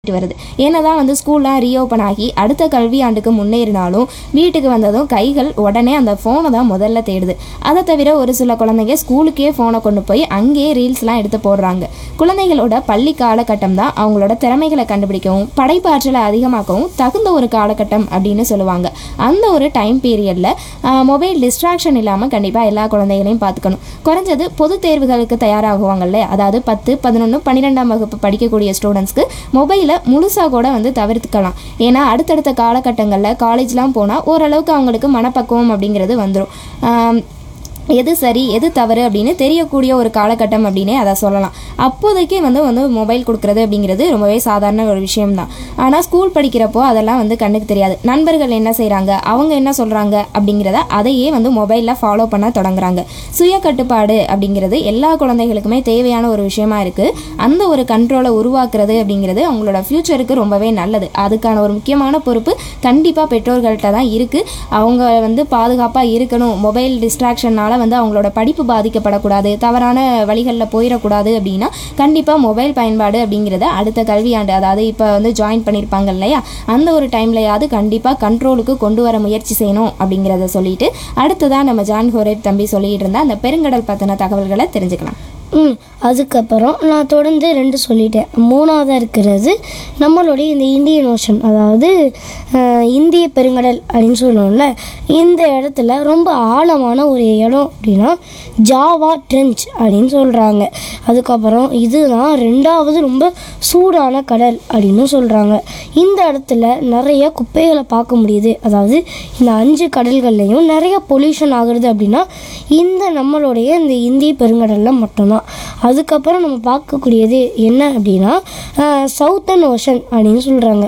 வருது. என்னதான் ஸ்கூல்லாம் ரீஓப்பன் ஆகி அடுத்த கல்வி ஆண்டுக்கு முன்னேறினாலும் வீட்டுக்கு வந்ததும் கைகள் உடனே அந்த ஃபோனை தான் முதல்ல தேடுது. அதை தவிர ஒரு சில குழந்தைங்க ஸ்கூலுக்கே ஃபோனை கொண்டு போய் அங்கேயே ரீல்ஸ்லாம் எடுத்து போடுறாங்க. குழந்தைகளோட பள்ளி காலகட்டம் தான் அவங்களோட திறமைகளை கண்டுபிடிக்கவும் படைப்பாற்றலை அதிகமாக்கவும் தகுந்த ஒரு காலகட்டம் அப்படின்னு சொல்லுவாங்க. அந்த ஒரு டைம் பீரியடில் மொபைல் டிஸ்ட்ராக்ஷன் இல்லாமல் கண்டிப்பாக எல்லா குழந்தைகளையும் பார்த்துக்கணும். குறைஞ்சது பொது தேர்வுகளுக்கு தயாராகுவாங்கல்ல, அதாவது 10, 11, 12ஆம் வகுப்பு படிக்கக்கூடிய ஸ்டூடெண்ட்ஸ்க்கு மொபைல் முழுசா கூட தவிர்த்துக்கலாம். ஏன்னா அடுத்தடுத்த காலகட்டங்களில் காலேஜ்லாம் போனால் ஓரளவுக்கு அவங்களுக்கு மனப்பக்குவம் அப்படிங்கிறது வந்துடும். எது சரி எது தவறு அப்படின்னு தெரியக்கூடிய ஒரு காலகட்டம் அப்படின்னே அதை சொல்லலாம். அப்போதைக்கே மொபைல் கொடுக்குறது அப்படிங்கிறது ரொம்பவே சாதாரண ஒரு விஷயம்தான். ஆனால் ஸ்கூல் படிக்கிறப்போ அதெல்லாம் கண்ணுக்கு தெரியாது. நண்பர்கள் என்ன செய்கிறாங்க, அவங்க என்ன சொல்கிறாங்க அப்படிங்கிறத அதையே மொபைலில் ஃபாலோ பண்ண தொடங்குறாங்க. சுய கட்டுப்பாடு அப்படிங்கிறது எல்லா குழந்தைகளுக்குமே தேவையான ஒரு விஷயமா இருக்குது. அந்த ஒரு கண்ட்ரோலை உருவாக்குறது அப்படிங்கிறது அவங்களோட ஃப்யூச்சருக்கு ரொம்பவே நல்லது. அதுக்கான ஒரு முக்கியமான பொறுப்பு கண்டிப்பாக பெற்றோர்கள்ட்ட தான் இருக்குது. அவங்க பாதுகாப்பாக இருக்கணும். மொபைல் டிஸ்ட்ராக்ஷனால் அவங்களோட படிப்பு பாதிக்கப்படக்கூடாது, தவறான வழிகளில் போயிடக்கூடாது அப்படின்னா கண்டிப்பாக மொபைல் பயன்பாடு அப்படிங்கிறத அடுத்த கல்வியாண்டு, அதாவது இப்போ ஜாயின் பண்ணியிருப்பாங்க இல்லையா, அந்த ஒரு டைம்லையாவது கண்டிப்பாக கண்ட்ரோலுக்கு கொண்டு வர முயற்சி செய்யணும் அப்படிங்கிறத சொல்லிட்டு அடுத்ததான் நம்ம ஜான் ஹோரேப் தம்பி சொல்லிட்டு இருந்தால் அந்த பெருங்கடல் பற்றின தகவல்களை தெரிஞ்சுக்கலாம். அதுக்கப்புறம் நான் தொடர்ந்து 2 சொல்லிட்டேன். 3ஆவதாக இருக்கிறது நம்மளுடைய இந்த இந்தியன் ஓஷன், அதாவது இந்திய பெருங்கடல் அப்படின்னு சொல்லுவோம்ல. இந்த இடத்துல ரொம்ப ஆழமான ஒரு இடம் அப்படின்னா ஜாவா ட்ரெஞ்ச் அப்படின்னு சொல்கிறாங்க. அதுக்கப்புறம் இதுதான் 2வது ரொம்ப சூடான கடல் அப்படின்னு சொல்கிறாங்க. இந்த இடத்துல நிறைய குப்பைகளை பார்க்க முடியுது. அதாவது இந்த 5 கடல்கள்லையும் நிறைய பொல்யூஷன் ஆகுறது அப்படின்னா இந்த நம்மளுடைய இந்த இந்திய பெருங்கடலில் மட்டும்தான். அதுக்கப்புறம் நம்ம பார்க்கக்கூடியது என்ன அப்படின்னா சவுத்தர்ன் ஓஷன் அப்படின்னு சொல்கிறாங்க.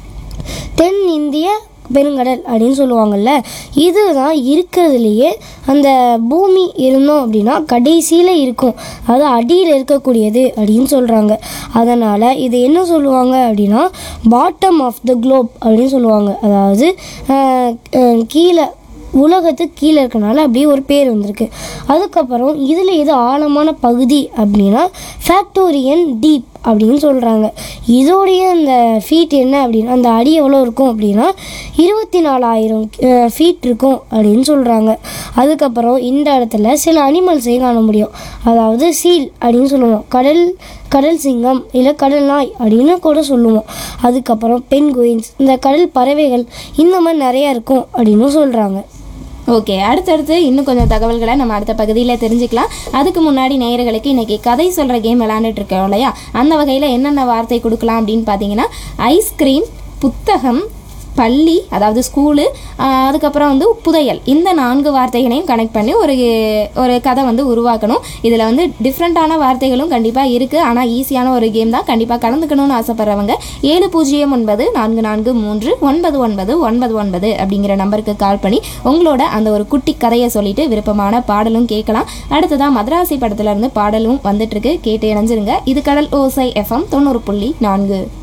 தென் இந்திய பெருங்கடல் அப்படின்னு சொல்லுவாங்கள்ல. இதுதான் இருக்கிறதுலையே அந்த பூமி இருந்தோம் அப்படின்னா கடைசியில் இருக்கும், அது அடியில் இருக்கக்கூடியது அப்படின்னு சொல்கிறாங்க. அதனால் இது என்ன சொல்லுவாங்க அப்படின்னா பாட்டம் ஆஃப் த குளோப் அப்படின்னு சொல்லுவாங்க. அதாவது கீழே உலகத்துக்கு கீழே இருக்கனால அப்படியே ஒரு பேர் வந்திருக்கு. அதுக்கப்புறம் இதில் எது ஆழமான பகுதி அப்படின்னா ஃபேக்டோரியன் டீப் அப்படின்னு சொல்கிறாங்க. இதோடைய அந்த ஃபீட் என்ன அப்படின்னா அந்த அடி எவ்வளோ இருக்கும் அப்படின்னா 24,000 ஃபீட் இருக்கும் அப்படின்னு சொல்கிறாங்க. அதுக்கப்புறம் இந்த இடத்துல சில அனிமல்ஸையும் காண முடியும். அதாவது சீல் அப்படின்னு சொல்லுவோம், கடல் சிங்கம் இல்லை கடல் நாய் அப்படின்னு கூட சொல்லுவோம். அதுக்கப்புறம் பென்குயின்ஸ், இந்த கடல் பறவைகள், இந்த மாதிரி நிறையா இருக்கும் அப்படின்னு சொல்கிறாங்க. ஓகே, அடுத்தடுத்து இன்னும் கொஞ்சம் தகவல்களை நம்ம அடுத்த பகுதியில் தெரிஞ்சுக்கலாம். அதுக்கு முன்னாடி நேயர்களுக்கு இன்றைக்கி கதை சொல்கிற கேம் விளாண்டுட்டு இருக்கோம் இல்லையா, அந்த வகையில் என்னென்ன வார்த்தை கொடுக்கலாம் அப்படின்னு பார்த்தீங்கன்னா ஐஸ்கிரீம், புத்தகம், பள்ளி அதாவது ஸ்கூலு, அதுக்கப்புறம் புதையல், இந்த 4 வார்த்தைகளையும் கனெக்ட் பண்ணி ஒரு கதை உருவாக்கணும். இதில் டிஃப்ரெண்ட்டான வார்த்தைகளும் கண்டிப்பாக இருக்குது. ஆனால் ஈஸியான ஒரு கேம் தான். கண்டிப்பாக கலந்துக்கணும்னு ஆசைப்படுறவங்க 7094449999 அப்படிங்கிற நம்பருக்கு கால் பண்ணி உங்களோட அந்த ஒரு குட்டி கதையை சொல்லிட்டு விருப்பமான பாடலும் கேட்கலாம். அடுத்ததான் மதராசி படத்துலேருந்து பாடலும் வந்துட்டுருக்கு, கேட்டு இணைஞ்சிருங்க. இது கடல் ஓசை FM 90.4.